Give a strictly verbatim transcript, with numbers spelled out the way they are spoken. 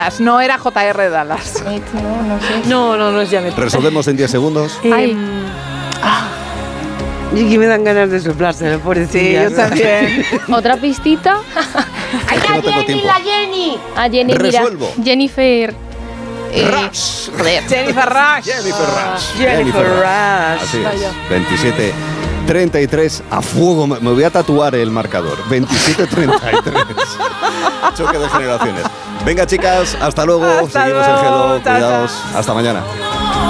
No era J R Dallas. No, no sé. No, no, no es Janet. Resolvemos en diez segundos. Ay. Ah. Y que me dan ganas de soplárselo, pobrecilla. Sí, yo también. ¿Otra pistita? Es que no tengo tiempo. Jenny! A Jenny, Resuelvo. mira. Jennifer. Eh, Rush. Jennifer Rush. Jennifer Rush. Jennifer Rush. Así es. veintisiete treinta y tres a fuego. Me voy a tatuar el marcador. veintisiete treinta y tres. Choque de generaciones. Venga, chicas, hasta luego. Hasta Seguimos luego. el Hello. Chao, Cuidaos. Hasta mañana.